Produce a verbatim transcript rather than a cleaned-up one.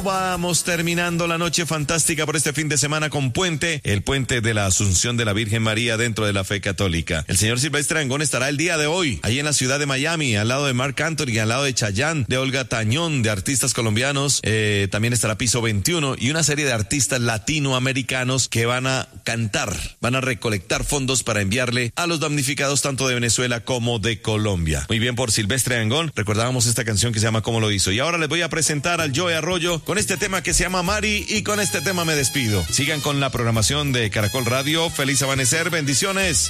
Vamos terminando la noche fantástica por este fin de semana con Puente, el Puente de la Asunción de la Virgen María dentro de la fe católica. El señor Silvestre Dangond estará el día de hoy, ahí en la ciudad de Miami, al lado de Marc Anthony, al lado de Chayanne, de Olga Tañón, de artistas colombianos. Eh, también estará Piso veintiuno y una serie de artistas latinoamericanos que van a cantar, van a recolectar fondos para enviarle a los damnificados tanto de Venezuela como de Colombia. Muy bien por Silvestre Dangond. Recordábamos esta canción que se llama ¿Cómo lo hizo? Y ahora les voy a presentar al Joe Arroyo con este tema que se llama Mari, y con este tema me despido. Sigan con la programación de Caracol Radio. Feliz amanecer, bendiciones.